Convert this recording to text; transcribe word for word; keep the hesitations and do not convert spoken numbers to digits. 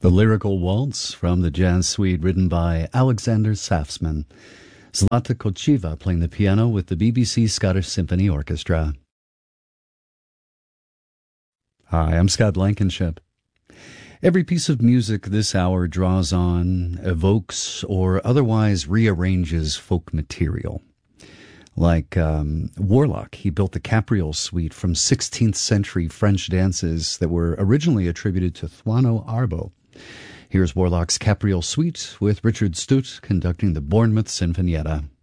The Lyrical Waltz from the Jazz Suite written by Alexander Safsman. Zlata Kochiva playing the piano with the B B C Scottish Symphony Orchestra. Hi, I'm Scott Blankenship. Every piece of music this hour draws on, evokes, or otherwise rearranges folk material. Like um, Warlock, he built the Capriole Suite from sixteenth century French dances that were originally attributed to Thuano Arbo. Here's Warlock's Capriole Suite with Richard Stute conducting the Bournemouth Sinfonietta.